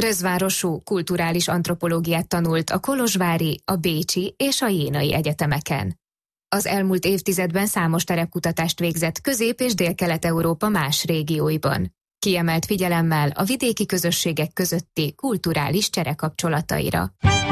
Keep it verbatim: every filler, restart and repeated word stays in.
Közvárosú kulturális antropológiát tanult a kolozsvári, a bécsi és a jénai egyetemeken. Az elmúlt évtizedben számos terepkutatást végzett Közép- és Délkelet-Európa más régióiban. Kiemelt figyelemmel a vidéki közösségek közötti kulturális cserekapcsolataira.